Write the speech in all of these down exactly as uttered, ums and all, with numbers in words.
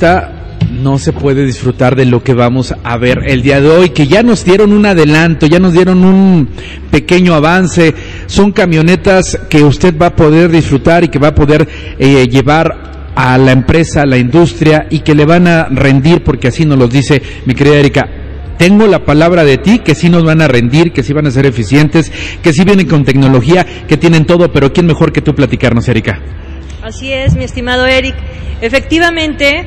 abierta no se puede disfrutar de lo que vamos a ver el día de hoy, que ya nos dieron un adelanto, ya nos dieron un pequeño avance. Son camionetas que usted va a poder disfrutar y que va a poder eh, llevar a la empresa, a la industria, y que le van a rendir, porque así nos lo dice mi querida Erika. Tengo la palabra de ti, que sí nos van a rendir, que sí van a ser eficientes, que sí vienen con tecnología, que tienen todo, pero ¿quién mejor que tú platicarnos, Erika? Así es, mi estimado Eric. Efectivamente,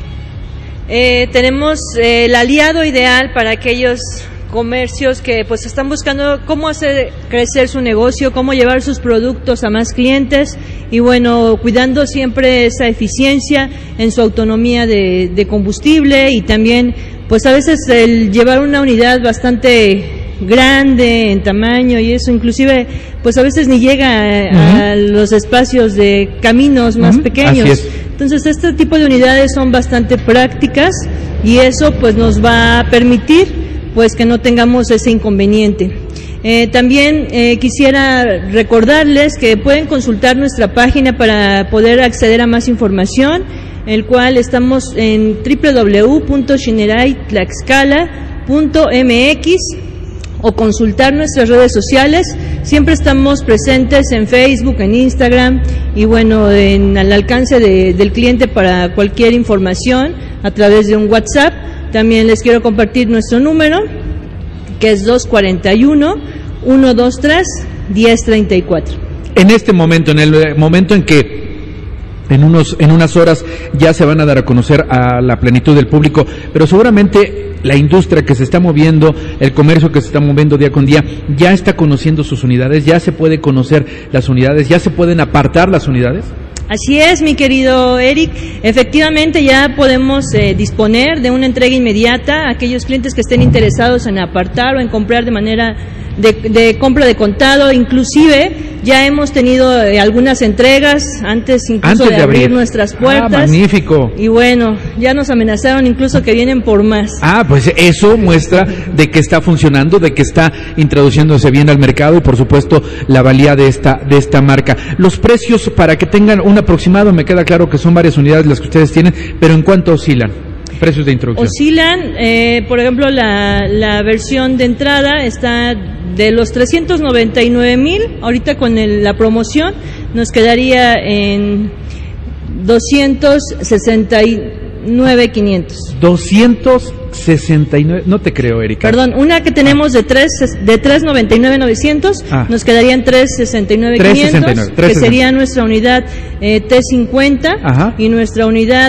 eh, tenemos eh, el aliado ideal para aquellos comercios que pues están buscando cómo hacer crecer su negocio, cómo llevar sus productos a más clientes y bueno, cuidando siempre esa eficiencia en su autonomía de, de combustible, y también pues a veces el llevar una unidad bastante grande en tamaño y eso inclusive pues a veces ni llega a, a los espacios de caminos más uh-huh. pequeños. Así es. Entonces este tipo de unidades son bastante prácticas y eso pues nos va a permitir pues que no tengamos ese inconveniente. Eh, también eh, quisiera recordarles que pueden consultar nuestra página para poder acceder a más información, el cual estamos en doble u doble u doble u punto shinerai tlaxcala punto m x, o consultar nuestras redes sociales. Siempre estamos presentes en Facebook, en Instagram y bueno, en, al alcance de, del cliente para cualquier información a través de un WhatsApp. También les quiero compartir nuestro número, que es dos cuatro uno, uno dos tres, uno cero tres cuatro. En este momento, en el momento en que en unos en unas horas ya se van a dar a conocer a la plenitud del público, pero seguramente la industria que se está moviendo, el comercio que se está moviendo día con día, ya está conociendo sus unidades, ya se puede conocer las unidades, ya se pueden apartar las unidades. Así es, mi querido Eric, efectivamente ya podemos eh, disponer de una entrega inmediata a aquellos clientes que estén interesados en apartar o en comprar de manera de, de compra de contado. Inclusive ya hemos tenido eh, algunas entregas antes incluso antes de, de abrir, abrir nuestras puertas. Ah, magnífico. Y bueno, ya nos amenazaron incluso que vienen por más. Ah, pues eso muestra de que está funcionando, de que está introduciéndose bien al mercado y por supuesto la valía de esta de esta marca. Los precios, para que tengan un aproximado, me queda claro que son varias unidades las que ustedes tienen, pero ¿en cuánto oscilan? Precios de introducción. Oscilan, eh, por ejemplo, la, la versión de entrada está de los trescientos noventa y nueve mil, ahorita con el, la promoción nos quedaría en doscientos sesenta y nueve mil quinientos. doscientos sesenta y nueve, no te creo, Erika. Perdón, una que tenemos de tres de trescientos noventa y nueve mil novecientos, ah. nos quedarían trescientos sesenta y nueve mil quinientos, que sería nuestra unidad eh, T cincuenta. Ajá. Y nuestra unidad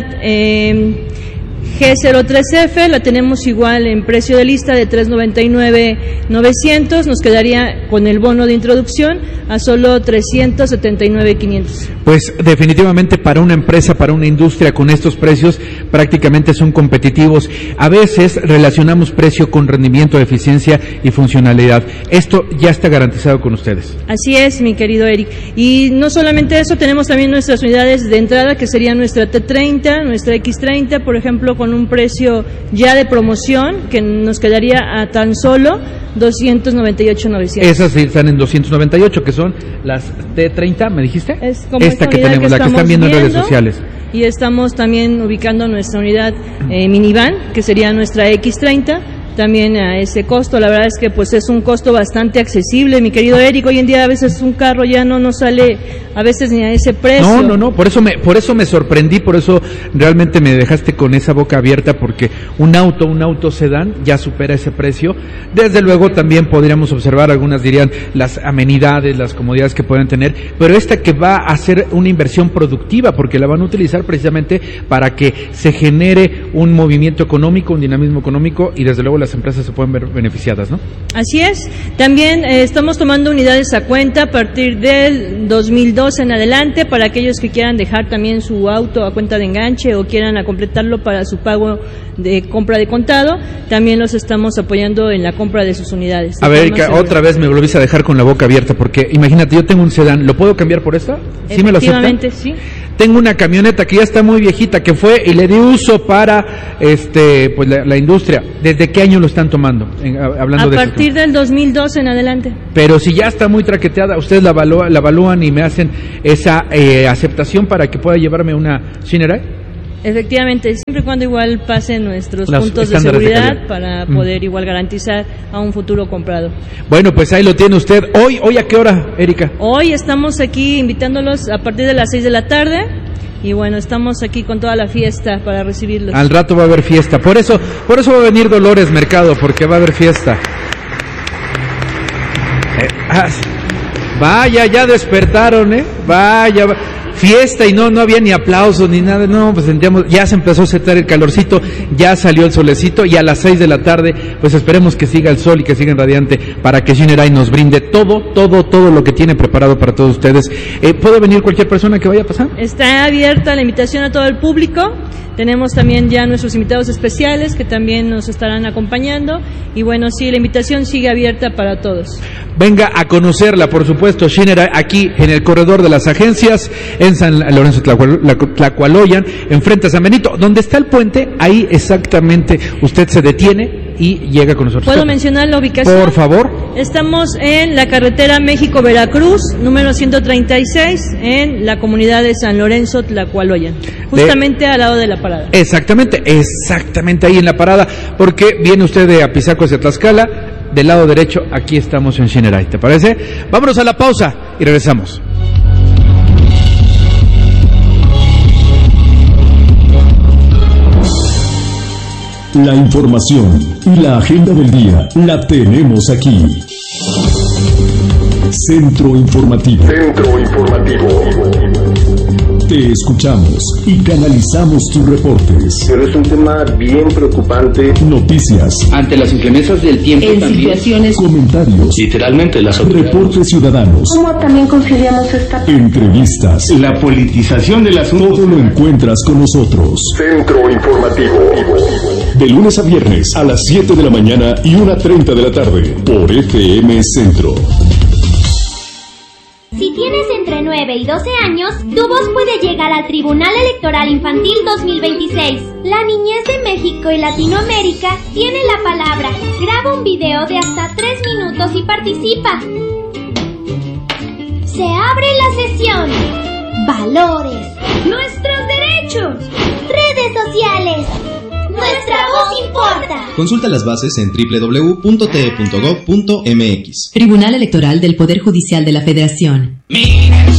eh, G cero tres F la tenemos igual en precio de lista de trescientos noventa y nueve mil novecientos, nos quedaría con el bono de introducción a solo trescientos setenta y nueve mil quinientos. Pues definitivamente para una empresa, para una industria con estos precios prácticamente son competitivos. A veces relacionamos precio con rendimiento, eficiencia y funcionalidad. Esto ya está garantizado con ustedes. Así es, mi querido Eric. Y no solamente eso, tenemos también nuestras unidades de entrada, que sería nuestra T treinta, nuestra X treinta, por ejemplo, con un precio ya de promoción que nos quedaría a tan solo doscientos noventa y ocho mil novecientos. Esas sí están en doscientos noventa y ocho, que son las T treinta, ¿me dijiste? Es como esta que tenemos, que la que están viendo, viendo en redes sociales. Y estamos también ubicando nuestra unidad eh, minivan, que sería nuestra X treinta, también a ese costo. La verdad es que pues es un costo bastante accesible, mi querido Eric. Hoy en día a veces un carro ya no nos sale a veces ni a ese precio. No, no, no, por eso me por eso me sorprendí, por eso realmente me dejaste con esa boca abierta, porque un auto, un auto sedán ya supera ese precio. Desde luego también podríamos observar, algunas dirían las amenidades, las comodidades que pueden tener, pero esta que va a ser una inversión productiva, porque la van a utilizar precisamente para que se genere un movimiento económico, un dinamismo económico, y desde luego las empresas se pueden ver beneficiadas, ¿no? Así es. También eh, estamos tomando unidades a cuenta a partir del dos mil doce en adelante, para aquellos que quieran dejar también su auto a cuenta de enganche o quieran a completarlo para su pago de compra de contado. También los estamos apoyando en la compra de sus unidades. A ver, Erika, otra vez me volvís a dejar con la boca abierta, porque imagínate, yo tengo un sedán, ¿lo puedo cambiar por esta? ¿Sí me lo aceptan? Efectivamente, sí. Tengo una camioneta que ya está muy viejita, que fue y le di uso para este pues la, la industria. ¿Desde qué año lo están tomando? En, hablando a de partir del dos mil doce en adelante. Pero si ya está muy traqueteada, ustedes la, evalúa, la evalúan y me hacen esa eh, aceptación para que pueda llevarme una Shinerai. Efectivamente, siempre y cuando igual pasen nuestros Los puntos de estándares de seguridad calidad. para Mm. poder igual garantizar a un futuro comprador. Bueno, pues ahí lo tiene usted. Hoy, ¿hoy a qué hora, Erika? Hoy estamos aquí invitándolos a partir de las seis de la tarde y bueno, estamos aquí con toda la fiesta para recibirlos. Al rato va a haber fiesta. Por eso, por eso va a venir Dolores Mercado, porque va a haber fiesta. Eh, ah, vaya, ya despertaron, ¿eh? Vaya, va- fiesta y no, no había ni aplausos ni nada. No, pues sentíamos, ya se empezó a setar el calorcito, ya salió el solecito y a las seis de la tarde, pues esperemos que siga el sol y que siga en radiante para que Shinerai nos brinde todo, todo, todo lo que tiene preparado para todos ustedes. Eh, ¿Puede venir cualquier persona que vaya a pasar? Está abierta la invitación a todo el público. Tenemos también ya nuestros invitados especiales que también nos estarán acompañando. Y bueno, sí, la invitación sigue abierta para todos. Venga a conocerla, por supuesto, Shinerai, aquí en el corredor de las agencias, en San Lorenzo Tlacual- la- Tlacualoyan, enfrente a San Benito, donde está el puente, ahí exactamente usted se detiene y llega con nosotros. ¿Puedo mencionar la ubicación? Por favor. Estamos en la carretera México-Veracruz, número ciento treinta y seis, en la comunidad de San Lorenzo Tlacualoyan, justamente al lado de la parada. Exactamente, exactamente ahí en la parada, porque viene usted de Apizaco hacia Tlaxcala, del lado derecho, aquí estamos en Shinerai, ¿te parece? Vámonos a la pausa y regresamos. La información y la agenda del día la tenemos aquí. Centro Informativo. Centro Informativo. Te escuchamos y canalizamos tus reportes. Pero es un tema bien preocupante. Noticias, Ante las inclemencias del tiempo en también. situaciones comentarios, Literalmente las autoridades. reportes ciudadanos, ¿Cómo también conciliamos esta entrevistas. La politización del asunto. Todo lo encuentras con nosotros. Centro Informativo. De lunes a viernes a las siete de la mañana y una treinta de la tarde por F M Centro. Si tienes entre nueve y doce años, tu voz puede llegar al Tribunal Electoral Infantil dos mil veintiséis. La niñez de México y Latinoamérica tiene la palabra. Graba un video de hasta tres minutos y participa. Se abre la sesión. Valores. Nuestros derechos. Redes sociales. Nuestra voz importa. Consulta las bases en doble u doble u doble u punto t e punto gob punto m x. Tribunal Electoral del Poder Judicial de la Federación.